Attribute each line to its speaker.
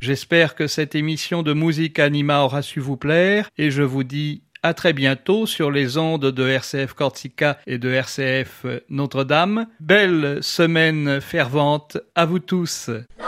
Speaker 1: J'espère que cette émission de Musica Anima aura su vous plaire et je vous dis à très bientôt sur les ondes de RCF Corsica et de RCF Notre-Dame. Belle semaine fervente à vous tous.